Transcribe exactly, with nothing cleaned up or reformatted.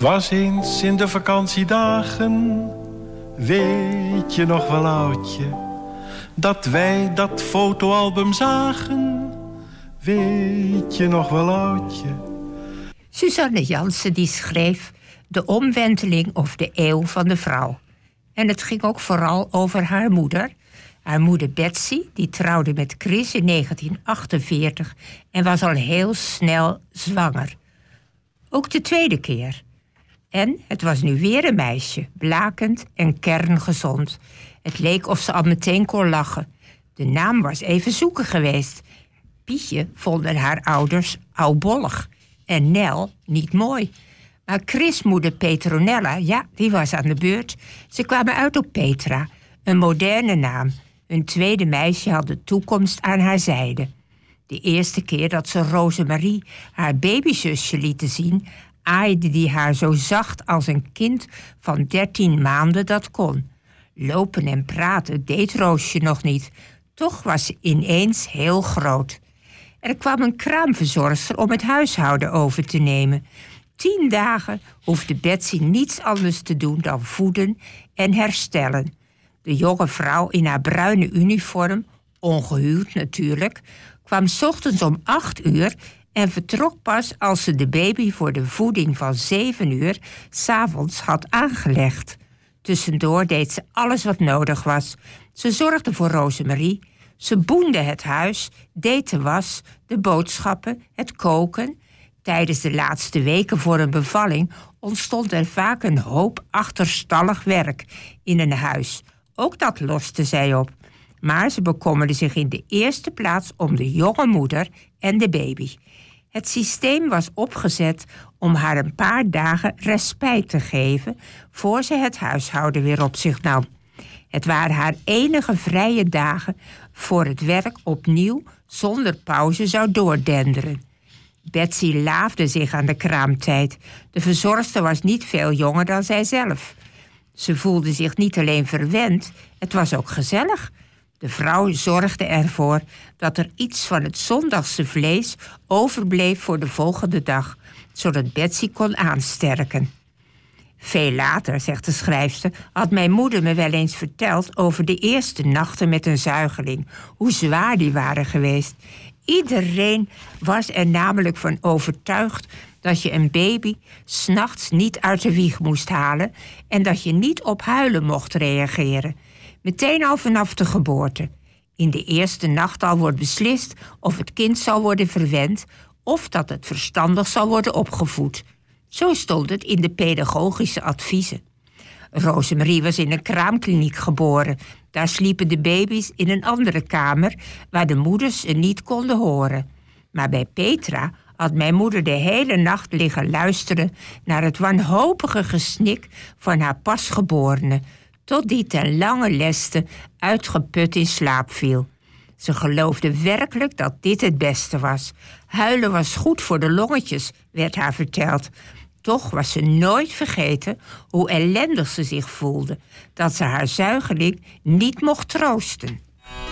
Was eens in de vakantiedagen, weet je nog wel oudje, dat wij dat fotoalbum zagen, weet je nog wel oudje. Suzanne Jansen die schreef De omwenteling of de eeuw van de vrouw. En het ging ook vooral over haar moeder. Haar moeder Betsy, die trouwde met Chris in negentien achtenveertig en was al heel snel zwanger. Ook de tweede keer. En het was nu weer een meisje, blakend en kerngezond. Het leek of ze al meteen kon lachen. De naam was even zoeken geweest. Pietje vonden haar ouders oudbollig en Nel niet mooi. Maar Chris' moeder Petronella, ja, die was aan de beurt. Ze kwamen uit op Petra, een moderne naam. Hun tweede meisje had de toekomst aan haar zijde. De eerste keer dat ze Rosemarie haar babyzusje lieten zien, aaide die haar zo zacht als een kind van dertien maanden dat kon. Lopen en praten deed Roosje nog niet. Toch was ze ineens heel groot. Er kwam een kraamverzorgster om het huishouden over te nemen. Tien dagen hoefde Betsy niets anders te doen dan voeden en herstellen. De jonge vrouw in haar bruine uniform, ongehuwd natuurlijk, kwam 's ochtends om acht uur en vertrok pas als ze de baby voor de voeding van zeven uur 's avonds had aangelegd. Tussendoor deed ze alles wat nodig was. Ze zorgde voor Rosemarie, ze boende het huis, deed de was, de boodschappen, het koken. Tijdens de laatste weken voor een bevalling ontstond er vaak een hoop achterstallig werk in een huis. Ook dat loste zij op. Maar ze bekommerde zich in de eerste plaats om de jonge moeder en de baby. Het systeem was opgezet om haar een paar dagen respijt te geven voor ze het huishouden weer op zich nam. Het waren haar enige vrije dagen voor het werk opnieuw zonder pauze zou doordenderen. Betsy laafde zich aan de kraamtijd. De verzorgster was niet veel jonger dan zijzelf. Ze voelde zich niet alleen verwend, het was ook gezellig. De vrouw zorgde ervoor dat er iets van het zondagse vlees overbleef voor de volgende dag, zodat Betsy kon aansterken. Veel later, zegt de schrijfster, had mijn moeder me wel eens verteld over de eerste nachten met een zuigeling, hoe zwaar die waren geweest. Iedereen was er namelijk van overtuigd dat je een baby 's nachts niet uit de wieg moest halen en dat je niet op huilen mocht reageren. Meteen al vanaf de geboorte. In de eerste nacht al wordt beslist of het kind zal worden verwend of dat het verstandig zal worden opgevoed. Zo stond het in de pedagogische adviezen. Rosemarie was in een kraamkliniek geboren. Daar sliepen de baby's in een andere kamer waar de moeders ze niet konden horen. Maar bij Petra had mijn moeder de hele nacht liggen luisteren naar het wanhopige gesnik van haar pasgeborene, tot die ten lange leste uitgeput in slaap viel. Ze geloofde werkelijk dat dit het beste was. Huilen was goed voor de longetjes, werd haar verteld. Toch was ze nooit vergeten hoe ellendig ze zich voelde, dat ze haar zuigeling niet mocht troosten.